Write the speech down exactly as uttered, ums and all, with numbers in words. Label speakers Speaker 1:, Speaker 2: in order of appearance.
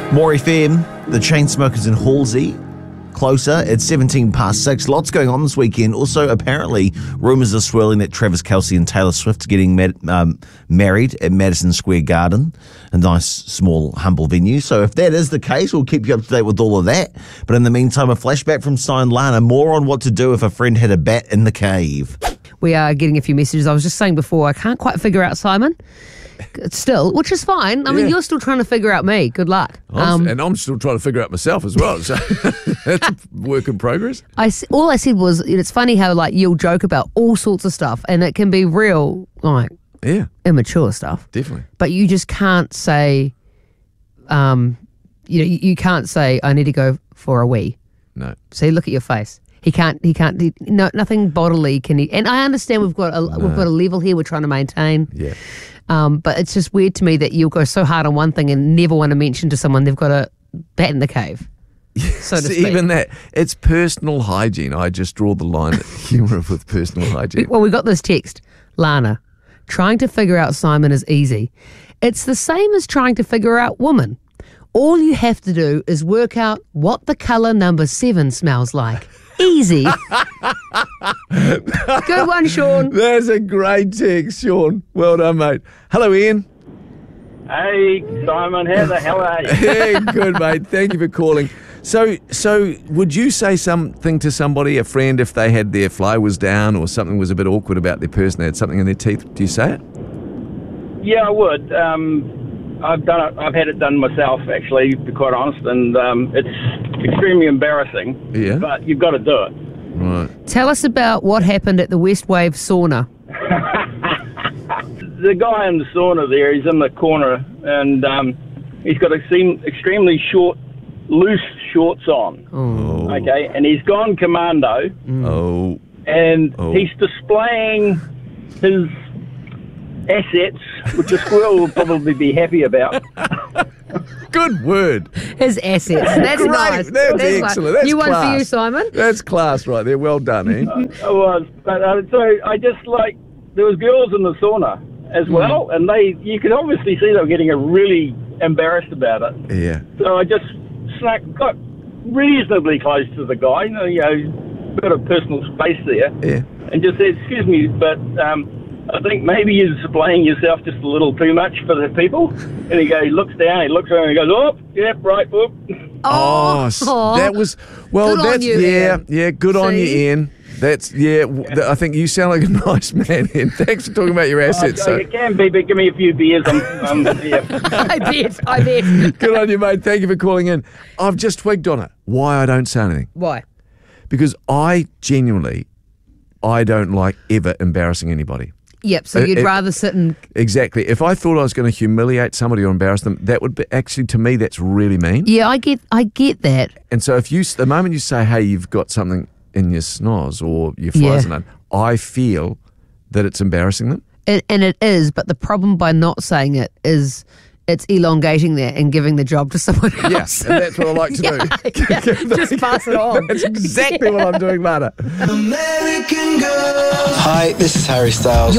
Speaker 1: More F M, the Chainsmokers in Halsey. Closer, it's seventeen past six. Lots going on this weekend. Also, apparently, rumours are swirling that Travis Kelce and Taylor Swift are getting mad, um, married at Madison Square Garden, a nice, small, humble venue. So if that is the case, we'll keep you up to date with all of that. But in the meantime, a flashback from Signed Lana, more on what to do if a friend had a bat in the cave.
Speaker 2: We are getting a few messages. I was just saying before, I can't quite figure out Simon. Still, which is fine. I mean,
Speaker 3: Yeah.
Speaker 2: you're still trying to figure out me. Good luck.
Speaker 3: I'm,
Speaker 2: Um,
Speaker 3: and I'm still trying to figure out myself as well. So that's a work in progress.
Speaker 2: I s- all I said was, it's funny how like you'll joke about all sorts of stuff, and it can be real, like
Speaker 3: Yeah,
Speaker 2: immature stuff.
Speaker 3: definitely.
Speaker 2: But you just can't say, um, you know, you, you can't say I need to go for a wee.
Speaker 3: No.
Speaker 2: See, look at your face. He can't. He can't. He, no, nothing bodily can he. And I understand we've got a we've got a level here we're trying to maintain.
Speaker 3: Yeah.
Speaker 2: Um, but it's just weird to me that you'll go so hard on one thing and never want to mention to someone they've got a bat in the cave. So to
Speaker 3: See,
Speaker 2: speak.
Speaker 3: even that, it's personal hygiene. I just draw the line at humour with personal hygiene.
Speaker 2: Well, we got this text, Lana. Trying to figure out Simon is easy. It's the same as trying to figure out woman. All you have to do is work out what the colour number seven smells like. Easy. Good one, Sean.
Speaker 3: That's a great text, Sean. Well done, mate. Hello, Ian.
Speaker 4: Hey, Simon, how the hell are you?
Speaker 3: Hey, good, mate. Thank you for calling. So, so would you say something to somebody, a friend, if they had their fly was down or something was a bit awkward about their person, they had something in their teeth? Do you say it?
Speaker 4: Yeah, I would. Um, I've done it. I've had it done myself, actually, to be quite honest, and um, it's extremely embarrassing.
Speaker 3: Yeah.
Speaker 4: But you've got to do it.
Speaker 3: Right.
Speaker 2: Tell us about what happened at the West Wave sauna.
Speaker 4: The guy in the sauna there, he's in the corner, and um, he's got a seem extremely short, loose shorts on.
Speaker 3: Oh.
Speaker 4: Okay, and he's gone commando,
Speaker 3: Oh.
Speaker 4: and
Speaker 3: Oh.
Speaker 4: he's displaying his assets, which a squirrel will probably be happy about.
Speaker 3: Good word.
Speaker 2: His assets. That's
Speaker 3: Great.
Speaker 2: nice.
Speaker 3: That's
Speaker 2: one.
Speaker 3: excellent. That's
Speaker 2: New one
Speaker 3: class.
Speaker 2: for you, Simon.
Speaker 3: That's class right there. Well done, eh?
Speaker 4: I was, but uh, so I just like there was girls in the sauna as well, and they you could obviously see they were getting a really embarrassed about it.
Speaker 3: Yeah.
Speaker 4: So I just snuck, got reasonably close to the guy, you know, you know, got a personal space there,
Speaker 3: Yeah.
Speaker 4: and just said, "Excuse me, but um, I think maybe you're displaying yourself just a little too much for the people." And he goes, he looks down, he looks around, and he goes, "Oh, yep, right, whoop."
Speaker 3: Oh, s-
Speaker 2: Aw.
Speaker 3: that was well.
Speaker 2: Good on
Speaker 3: that's
Speaker 2: you,
Speaker 3: yeah,
Speaker 2: Ian.
Speaker 3: yeah. Good on you,
Speaker 2: See?
Speaker 3: Ian. That's yeah. w- th- I think you sound like a nice man, Ian. Thanks for talking about your assets.
Speaker 4: Oh,
Speaker 3: So
Speaker 4: you can be, but give me a few beers. I'm, I'm yeah.
Speaker 2: I bet. I bet.
Speaker 3: good on you, mate. Thank you for calling in. I've just twigged on it. Why I don't say anything?
Speaker 2: Why?
Speaker 3: Because I genuinely, I don't like ever embarrassing anybody.
Speaker 2: Yep. So
Speaker 3: It-
Speaker 2: you'd
Speaker 3: it-
Speaker 2: rather sit and
Speaker 3: Exactly. If I thought I was going to humiliate somebody or embarrass them, that would be actually to me that's really mean.
Speaker 2: yeah. I get. I get that.
Speaker 3: And so if you, the moment you say, hey, you've got something in your snoz or your flies
Speaker 2: Yeah.
Speaker 3: in it, I feel that it's embarrassing them.
Speaker 2: It, and it is, but the problem by not saying it is it's elongating that and giving the job to someone else.
Speaker 3: Yes, and that's what I like to do.
Speaker 2: Yeah, just pass it on.
Speaker 3: That's exactly what I'm doing, Lana.
Speaker 5: Hi, this is Harry Styles.